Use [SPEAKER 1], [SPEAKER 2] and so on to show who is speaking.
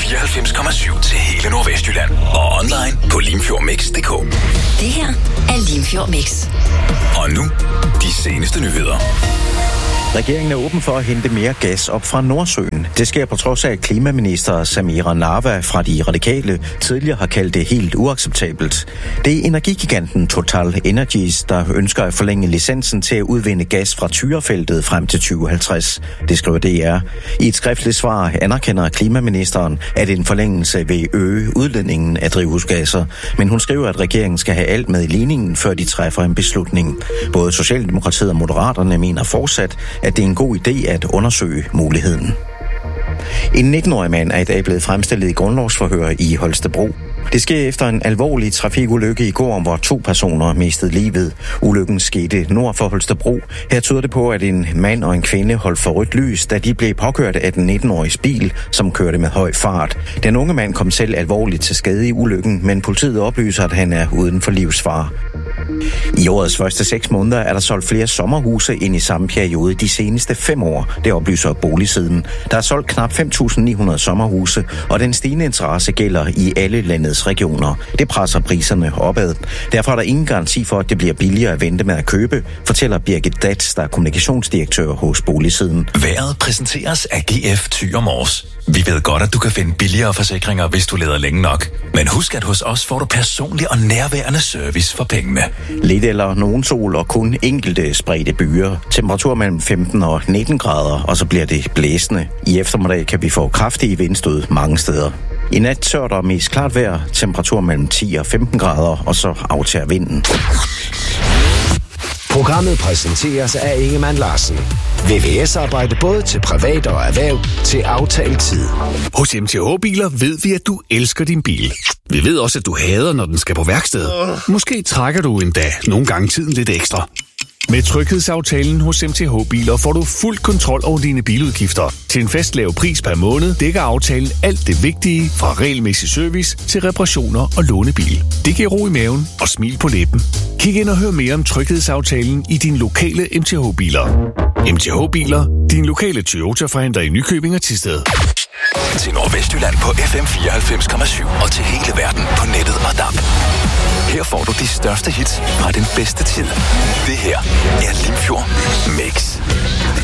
[SPEAKER 1] 94,7 til hele Nordvestjylland. Og online på limfjordmix.dk.
[SPEAKER 2] Det her er Limfjord Mix.
[SPEAKER 1] Og nu, de seneste nyheder.
[SPEAKER 3] Regeringen er åben for at hente mere gas op fra Nordsøen. Det sker på trods af, at klimaminister Samira Nawa fra De Radikale tidligere har kaldt det helt uacceptabelt. Det er energigiganten Total Energies, der ønsker at forlænge licensen til at udvinde gas fra Tyrafeltet frem til 2050. Det skriver DR. I et skriftligt svar anerkender klimaministeren, at en forlængelse vil øge udledningen af drivhusgasser. Men hun skriver, at regeringen skal have alt med i ligningen, før de træffer en beslutning. Både Socialdemokratiet og Moderaterne mener fortsat, at det er en god idé at undersøge muligheden. En 19-årig mand er i dag blevet fremstillet i grundlovsforhør i Holstebro. Det sker efter en alvorlig trafikulykke i går, hvor 2 personer mistede livet. Ulykken skete nord for Holstebro. Her tyder det på, at en mand og en kvinde holdt for rødt lys, da de blev påkørt af den 19-åriges bil, som kørte med høj fart. Den unge mand kom selv alvorligt til skade i ulykken, men politiet oplyser, at han er uden for livsfare. I årets første 6 måneder er der solgt flere sommerhuse end i samme periode de seneste 5 år, det oplyser Boligsiden. Der er solgt knap 5.900 sommerhuse, og den stigende interesse gælder i alle landets regioner. Det presser priserne opad. Derfor er der ingen garanti for, at det bliver billigere at vente med at købe, fortæller Birgit Dats, der er kommunikationsdirektør hos Boligsiden.
[SPEAKER 1] Været præsenteres af GF Thyre Mors. Vi ved godt, at du kan finde billigere forsikringer, hvis du leder længe nok. Men husk, at hos os får du personlig og nærværende service for pengene.
[SPEAKER 3] Lidt eller nogen sol og kun enkelte spredte byer. Temperatur mellem 15 og 19 grader, og så bliver det blæsende. I eftermiddag kan vi få kraftige vindstød mange steder. I nat tørt og mest klart vejr, temperatur mellem 10 og 15 grader, og så aftager vinden.
[SPEAKER 4] Programmet præsenteres af Ingemann Larsen. VVS-arbejde både til privat og erhverv til aftalt tid.
[SPEAKER 5] Hos MTH-biler ved vi, at du elsker din bil. Vi ved også, at du hader, når den skal på værksted. Måske trækker du endda nogle gange tiden lidt ekstra. Med tryghedsaftalen hos MTH-biler får du fuld kontrol over dine biludgifter. Til en fast lav pris per måned dækker aftalen alt det vigtige fra regelmæssig service til reparationer og lånebil. Det giver ro i maven og smil på læben. Kig ind og hør mere om tryghedsaftalen i din lokale MTH-biler. MTH-biler, din lokale Toyota-forhandler i Nykøbing og Thisted.
[SPEAKER 1] Til Nordvestjylland på FM 94,7 og til hele verden på nettet og DAB. Her får du de største hits fra den bedste tid. Det her er Limfjord Mix.